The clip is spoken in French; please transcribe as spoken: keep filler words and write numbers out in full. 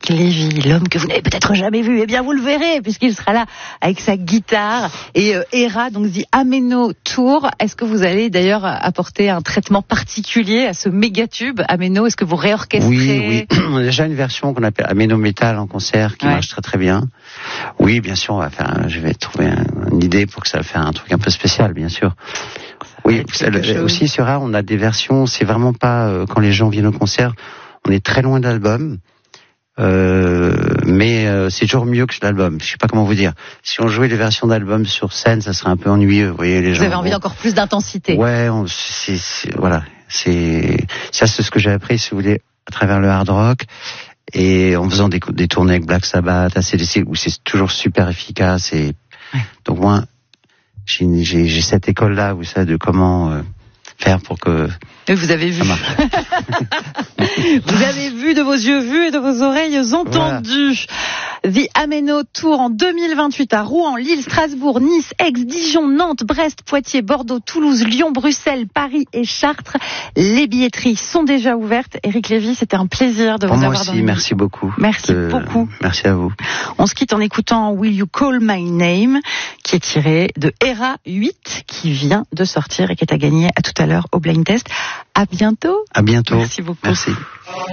Lévy, l'homme que vous n'avez peut-être jamais vu. Eh bien, vous le verrez, puisqu'il sera là avec sa guitare et euh, Era, donc The Ameno Tour. Est-ce que vous allez d'ailleurs apporter un traitement particulier à ce méga tube Ameno? Est-ce que vous réorchestrez? Oui, oui. On a déjà une version qu'on appelle Ameno Metal en concert qui ouais. marche très très bien. Oui, bien sûr, on va faire. Je vais trouver un, une idée pour que ça fasse un truc un peu spécial, bien sûr. Oui, le, aussi sur A, on a des versions. C'est vraiment pas euh, quand les gens viennent au concert, on est très loin de l'album. Euh, mais euh, c'est toujours mieux que l'album. Je sais pas comment vous dire. Si on jouait des versions d'album sur scène, ça serait un peu ennuyeux. Vous voyez, les vous gens. Vous avez envie d'encore plus d'intensité. Ouais, on, c'est, c'est, voilà. C'est ça, c'est ce que j'ai appris, si vous voulez, à travers le hard rock et en faisant des, des tournées avec Black Sabbath, A C D C, où c'est toujours super efficace. Et ouais. donc moi, j'ai, j'ai, j'ai cette école-là, vous savez, de comment euh, faire pour que. Vous avez vu. Vous avez vu de vos yeux vus et de vos oreilles entendues. Voilà. The Ameno Tour en deux mille vingt-huit à Rouen, Lille, Strasbourg, Nice, Aix, Dijon, Nantes, Brest, Poitiers, Bordeaux, Toulouse, Lyon, Bruxelles, Paris et Chartres. Les billetteries sont déjà ouvertes. Éric Lévy, c'était un plaisir de Pour vous moi avoir aussi, dans le merci beaucoup. Merci euh, beaucoup. Merci à vous. On se quitte en écoutant Will You Call My Name, qui est tiré de Era huit, qui vient de sortir et qui est à gagner à tout à l'heure au Blind Test. À bientôt. À bientôt. Merci beaucoup. Merci.